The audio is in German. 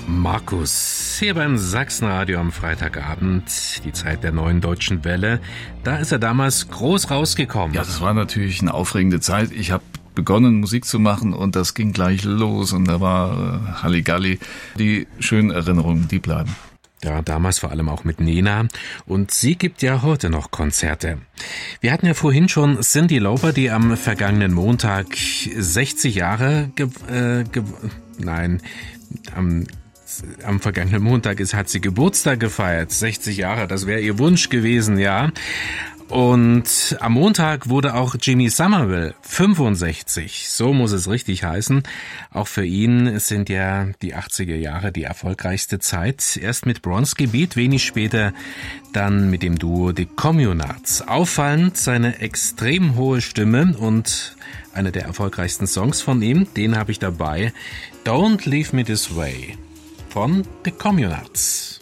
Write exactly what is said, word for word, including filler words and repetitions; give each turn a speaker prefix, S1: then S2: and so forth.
S1: Markus, hier beim Sachsenradio am Freitagabend, die Zeit der neuen deutschen Welle. Da ist er damals groß rausgekommen.
S2: Ja, das war natürlich eine aufregende Zeit. Ich habe begonnen, Musik zu machen und das ging gleich los und da war äh, Halligalli. Die schönen Erinnerungen, die bleiben.
S1: Ja, damals vor allem auch mit Nena. Und sie gibt ja heute noch Konzerte. Wir hatten ja vorhin schon Cyndi Lauper, die am vergangenen Montag sechzig Jahre, ge- äh, ge- nein, am Am vergangenen Montag ist, hat sie Geburtstag gefeiert. sechzig Jahre, das wäre ihr Wunsch gewesen, ja. Und am Montag wurde auch Jimmy Somerville fünfundsechzig. So muss es richtig heißen. Auch für ihn sind ja die achtziger Jahre die erfolgreichste Zeit. Erst mit Bronski Beat, wenig später dann mit dem Duo The Communards. Auffallend seine extrem hohe Stimme und einer der erfolgreichsten Songs von ihm, den habe ich dabei. Don't Leave Me This Way von The Communards.